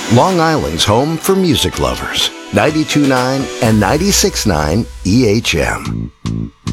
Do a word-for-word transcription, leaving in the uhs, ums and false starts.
Long Island's home for music lovers. ninety-two point nine and ninety-six point nine E H M.